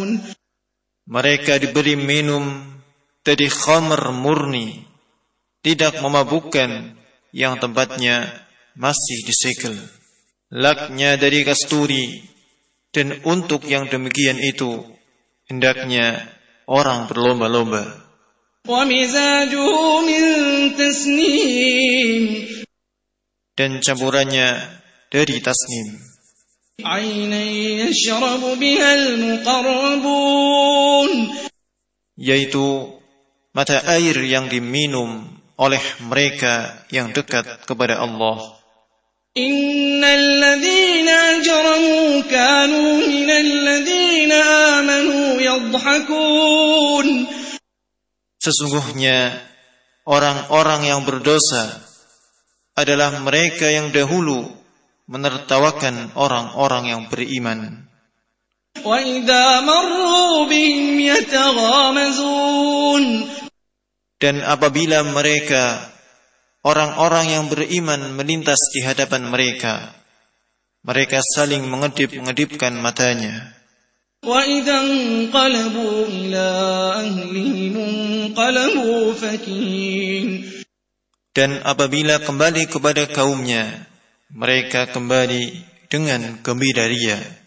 Mereka diberi minum dari khamr murni, tidak memabukkan, yang tempatnya masih disegel. Laknya dari kasturi, dan untuk yang demikian itu hendaknya orang berlomba-lomba. وَمِزَاجُهُ مِن تَسْنِيمٍ, Dan campurannya dari tasnim. عَيْنًا يَشْرَبُ بِهَا الْمُقَرَّبُونَ, yaitu mata air yang diminum oleh mereka yang dekat kepada Allah. إِنَّ الَّذِينَ أَجْرَمُوا كَانُوا مِنَ الَّذِينَ آمَنُوا يَضْحَكُونَ. Sesungguhnya orang-orang yang berdosa adalah mereka yang dahulu menertawakan orang-orang yang beriman. وَإِذَا مَرُّوا بِهِمْ يَتَغَامَزُونَ. Dan apabila mereka, orang-orang yang beriman, melintas di hadapan mereka, mereka saling mengedip-ngedipkan matanya. وَإِذَا انقَلَبُوا إِلَىٰ أَهْلِهِمُ انقَلَبُوا فَكِهِينَ. Dan apabila kembali kepada kaumnya, mereka kembali dengan gembira ria.